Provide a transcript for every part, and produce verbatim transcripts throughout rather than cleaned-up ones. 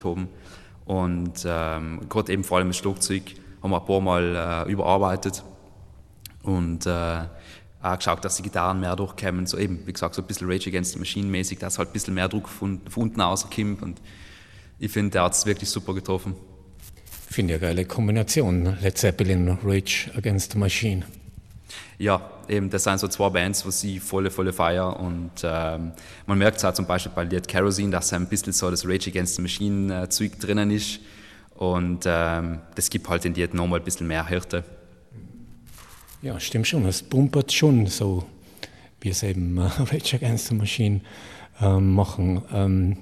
haben. Und ähm, gerade eben vor allem das Schlagzeug haben wir ein paar Mal äh, überarbeitet und äh, auch geschaut, dass die Gitarren mehr durchkommen. So eben, wie gesagt, so ein bisschen Rage Against the Machine mäßig, dass halt ein bisschen mehr Druck von, von unten rauskommt. Und ich finde, der hat es wirklich super getroffen. Ich finde eine geile Kombination, Led Zeppelin, Rage Against the Machine. Ja, eben, das sind so zwei Bands, die ich voll, voll feiere. Und ähm, man merkt es auch zum Beispiel bei Lied Kerosene, dass ein bisschen so das Rage Against the Machine äh, Zeug drinnen ist. Und ähm, das gibt halt in Lied nochmal ein bisschen mehr Härte. Ja, stimmt schon. Es pumpert schon so, wie es eben äh, Rage Against the Machine äh, machen. Ähm,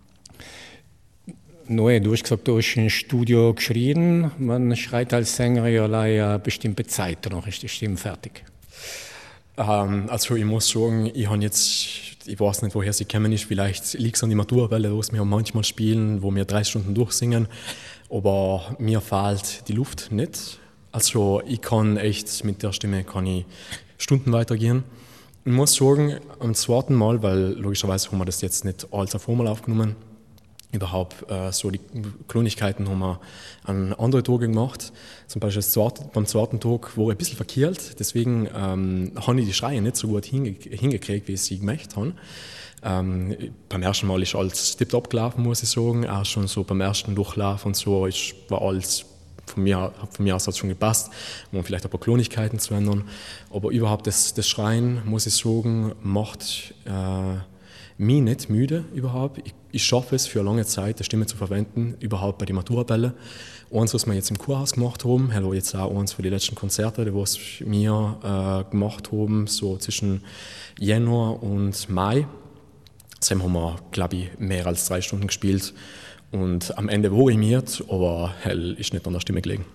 Noe, du hast gesagt, du hast im Studio geschrien. Man schreit als Sänger ja eine bestimmte Zeit, danach ist die Stimme fertig. Ähm, also ich muss sagen, ich habe jetzt, ich weiß nicht, woher sie kommen ist, vielleicht liegt es an die Maturwelle, wo wir manchmal spielen, wo wir drei Stunden durchsingen, aber mir fehlt die Luft nicht. Also ich kann echt, mit der Stimme kann ich Stunden weitergehen. Ich muss sagen, am zweiten Mal, weil logischerweise haben wir das jetzt nicht alles auf einmal aufgenommen, überhaupt äh, so die Kleinigkeiten haben wir an andere Tage gemacht. Zum Beispiel das zweite, beim zweiten Tag war ich ein bisschen verkehlt, deswegen ähm, habe ich die Schreie nicht so gut hinge hingekriegt, wie ich sie gemacht habe. Ähm, beim ersten Mal ist alles tipptopp gelaufen, muss ich sagen. Auch schon so beim ersten Durchlauf und so ist, war alles von mir, von mir aus hat es schon gepasst, um vielleicht ein paar Kleinigkeiten zu ändern. Aber überhaupt das, das Schreien, muss ich sagen, macht äh, mich nicht müde überhaupt. Ich, ich schaffe es für eine lange Zeit, die Stimme zu verwenden, überhaupt bei den Maturabelle. Eins, was wir jetzt im Kurhaus gemacht haben, hallo, jetzt auch eins für die letzten Konzerte, die was wir äh, gemacht haben, so zwischen Januar und Mai. Zusammen haben wir, glaube ich, mehr als drei Stunden gespielt. Und am Ende war ich miert, aber hell ist nicht an der Stimme gelegen.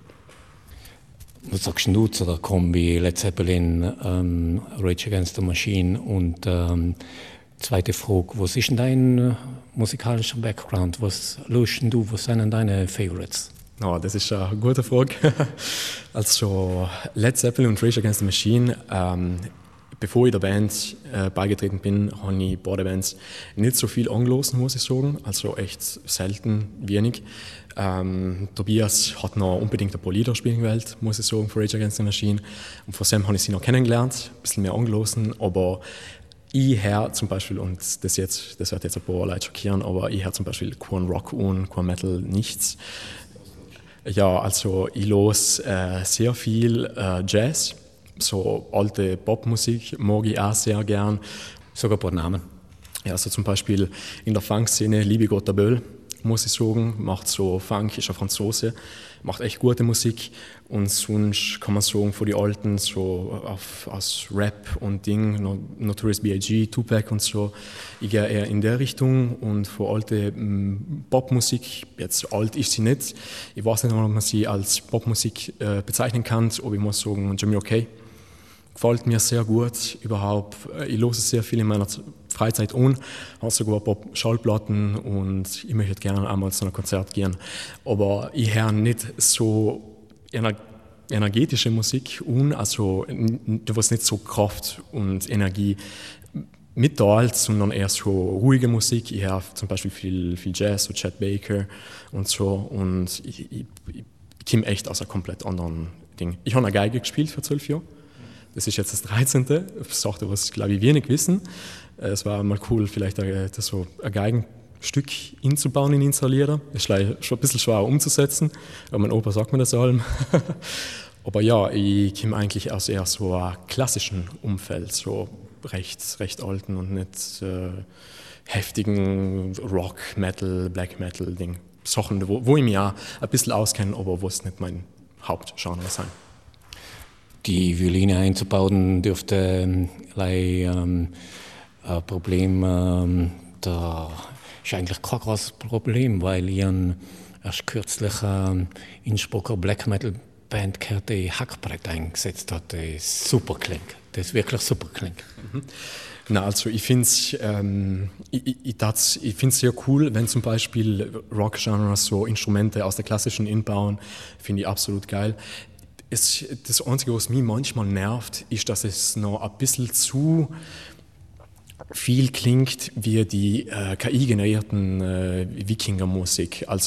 Was sagst du zu der Kombi Led Zeppelin, ähm, Rage Against the Machine und ähm, zweite Frage, was ist denn dein äh, musikalischer Background? Was lust du, was sind denn deine Favorites? Oh, das ist eine gute Frage. Also Led Zeppelin und Rage Against the Machine, ähm, bevor ich der Band äh, beigetreten bin, habe ich beide Bands nicht so viel angelassen, muss ich sagen. Also echt selten, wenig. Ähm, Tobias hat noch unbedingt ein paar Lieder spielen gewählt, muss ich sagen, für Rage Against the Machine. Und von Sam habe ich sie noch kennengelernt, ein bisschen mehr angelassen, aber ich höre zum Beispiel, und das, jetzt, das wird jetzt ein paar Leute schockieren, aber ich höre zum Beispiel kein Rock und kein Metal, nichts. Ja, also ich los äh, sehr viel äh, Jazz, so alte Popmusik mag ich auch sehr gern. Sogar ein paar Namen. Ja, also zum Beispiel in der Funk-Szene Liebe Gott der Böll, muss ich sagen, macht so Funk, ist ein Franzose, macht echt gute Musik. Und sonst kann man sagen, von den Alten, so auf, aus Rap und Ding, Notorious B I G, Tupac und so, ich gehe eher in der Richtung. Und für alte m, Popmusik, jetzt alt ist sie nicht, ich weiß nicht, ob man sie als Popmusik äh, bezeichnen kann, aber ich muss sagen, Jamil Okay gefällt mir sehr gut, überhaupt. Ich höre sehr viel in meiner Freizeit an, habe sogar ein paar Schallplatten und ich möchte gerne einmal zu einem Konzert gehen. Aber ich höre nicht so ener energetische Musik an, also was nicht so Kraft und Energie mitteilt, sondern eher so ruhige Musik. Ich höre zum Beispiel viel, viel Jazz, so Chet Baker und so, und ich, ich, ich komme echt aus einem komplett anderen Ding. Ich habe eine Geige gespielt für zwölf Jahre. Das ist jetzt das dreizehnte Sache, was, glaube ich, wenig wissen. Es war mal cool, vielleicht ein, das so ein Geigenstück einzubauen in installieren. Das ist schon ein bisschen schwer umzusetzen, aber mein Opa sagt mir das allem. Aber ja, ich komme eigentlich aus eher so einem klassischen Umfeld, so recht, recht alten und nicht äh, heftigen Rock, Metal, Black Metal Ding. Sachen, wo, wo ich mich auch ein bisschen auskenne, aber wo es nicht mein Hauptgenre sein. Die Violine einzubauen dürfte ähm, ein Problem, ähm, da ist eigentlich kein großes Problem, weil ich erst kürzlich ähm, in Innsbrucker Black Metal Band gehört, die Hackbrett eingesetzt hat, das super klingt, das wirklich super klingt. Mhm. Na, also ich finde es ähm, ich, ich, ich find's sehr cool, wenn zum Beispiel Rock-Genres so Instrumente aus der klassischen inbauen, finde ich absolut geil. Es, das Einzige, was mich manchmal nervt, ist, dass es noch ein bisschen zu viel klingt wie die äh, K I-generierten äh, Wikingermusik. Also